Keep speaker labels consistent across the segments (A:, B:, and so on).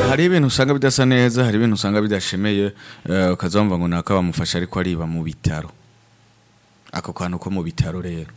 A: hari ibintu usanga bidasa neza, hari ibintu usanga bidashemeye, ukazumva ngo naka bamufasha ariko ariba mu bitaro. Ako kantu ko mu bitaro rero.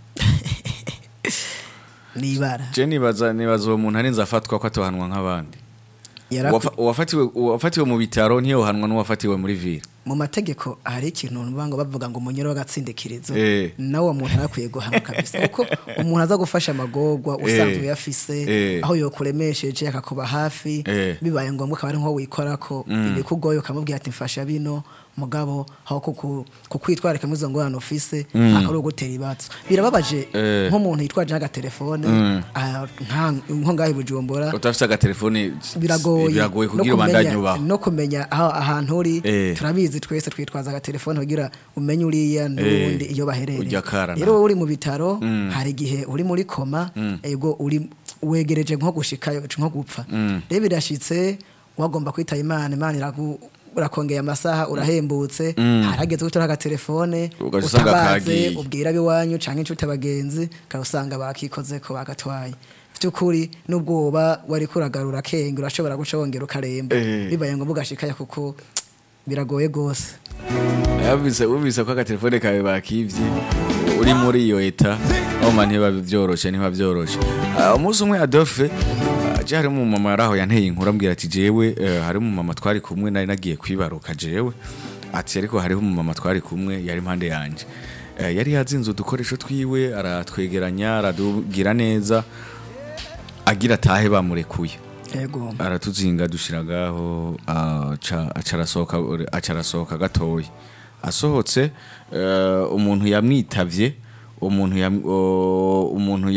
B: Nibara.
A: Je nibaza uwo muntu arinze afatwa ko atohanwa nk'abandi. Uwafatiwe mu bitaro ntiyo hanwa n'uwafatiwe muri ville.
B: Mu mategeko hari ikintu ngo bavuga ngo umunyoro w'agatsindikirizo nawe uwo muntu arakwiye guhanwa kabisa kuko umuntu aza gufasha amagorwa usanzwe yafise aho yokuremesheje akakuba hafi bibaye ngombwa akaba ari nko wikorako ibikugoye ukamubwira ati mfasha bino mugabo aho kukwitwarika mu zo ngorane ufise akaro gutera ibatso birababaje nk'umuntu yitwaje agatelefone nko ngahe Bujumbura
A: utafise agatelefone
B: biragoye
A: kugira ubandanye uba
B: no kumenya ahantu uri turabizi twese twitwaza agatelefone kugira umenye uriya n'undi iyo baherereye rero uri mu bitaro hari gihe uri muri koma ego uri wegereje nko gushikayo nko gupfa rero birashitse wagomba kwita Imana urakongeye amasaha urahembutse harageze gutora agatelefone utabaze ubwira biwanyu canke inshuti abagenzi karusanga bakikoze ko bagatwaye byukuri nubwoba wari kuragarura kenge urashobora guca wongera ukaremba bibaye ngo mugashikaya kuko biragoye gose ubise ko agatelefone kawe bakivye uri muri iyo eta aho manje bavyoroshe umunsi umwe Adolphe aje hari mu mama yaraho yanteye inkuru ambwira ati jewe hari mu mama twari kumwe nari nagiye kwibaruka jewe ati ariko hariho mu mama twari kumwe yari impande yanje yari yazinze udukoresho twiwe aratwegeranya aradugira neza agira tahe bamurekuye yego aratuzinga dushiragaho acarasohoka gatoyi asohotse umuntu yamwitavye umuntu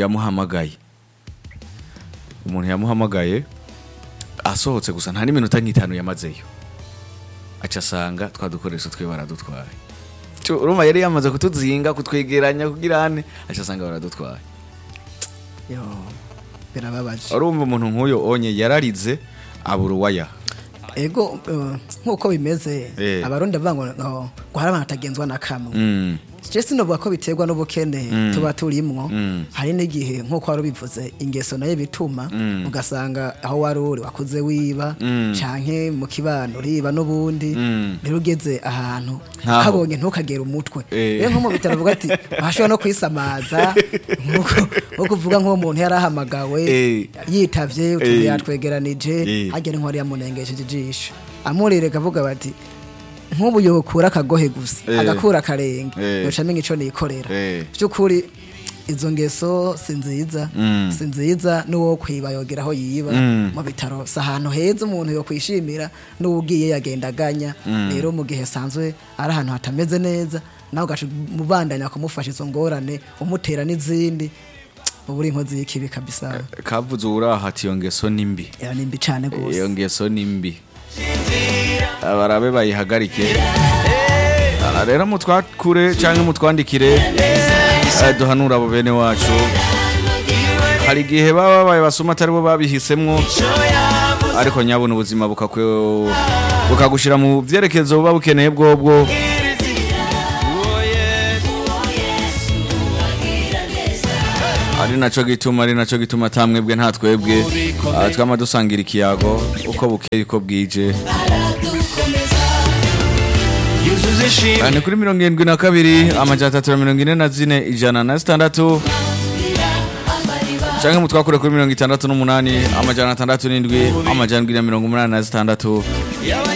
B: yamuhamagaye asohotse gusa nta n'iminota nk'itanu yamazeyo acasanga twadukoresho twe baradutwaye urumva yari yamaze kutuzinga kutwegeranya kugira ane acasanga baradutwaye birababaje
A: urumva umuntu nk'uyo onye yararize aburuwaya
B: ego nkuko bimeze abarundi bavuga ngo hari abantu atagenzwa na kamwe Jesse no bako biterwa n'ubukene tuba turimwo hari n'igihe nkuko wari bivuze ingeso naye bituma ugasanga aho waruri wakoze wiba canke mu kibano riba n'ubundi birugeze ahantu kabonye ntukagera umutwe rero nko mu bitaravuga ati bashobora no kwisamaza nkuko kuvuga nko umuntu yarahamagawe yitavye utuye yatwegeranije hagere nko ari yamunengesheje ijisho amurereka avuga bati nkubu yokura akagohe gusa agakura karenge yocamenye ico nikorera byukuri izo ngeso sinziza nuwo kwiba yogeraho yiba mu bitaro sahantu heza umuntu yo kwishimira n'ugiye yagendaganya rero mu gihe sanzwe ari ahantu hatameze neza naho gacu mubandanya kumufasha izo ngorane umutera n'izindi uburi inkozi y'ikibi kabisa
A: kavuze urahati iyo ngeso nimbi
B: nimbi cyane gose
A: iyo ngeso nimbi abarabe bayihagarike rero mutwakure canke mutwandikire duhanura abo bene wacu hari igihe baba baye basoma atari bo babihisemwo ariko nyabona ubuzima bukagushira mu vyerekezo buba bukeneye bwobwo ari naco gituma tamwebwe nta twebwe twama dusangira ikiyago uko bukeye uko bwije ni kuri 72 amajana 344 106 canke mutwakure kuri 68 amajana 67 amajana 86